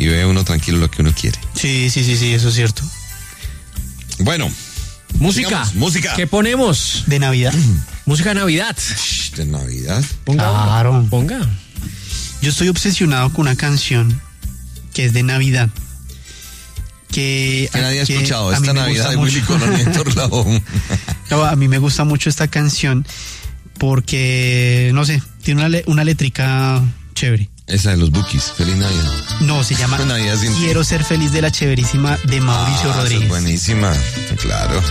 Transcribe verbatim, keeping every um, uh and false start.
ve uno tranquilo lo que uno quiere. Sí, sí, sí, sí, eso es cierto. Bueno. Música. Sigamos, música. ¿Qué ponemos? De Navidad. Música de Navidad. De Navidad. Ponga. Claro. Ponga. Yo estoy obsesionado con una canción que es de Navidad. Que, Que nadie ha que escuchado. a mí Esta me Navidad gusta de Willy mucho. Colón y Héctor Lavoe. No, a mí me gusta mucho esta canción porque, no sé, tiene una, le- una letrica chévere. Esa de los Bookies. Feliz Navidad. No, se llama Navidad sin ti. Quiero ser feliz, de la chéverísima de Mauricio Ah, esa es Rodríguez. buenísima. Claro.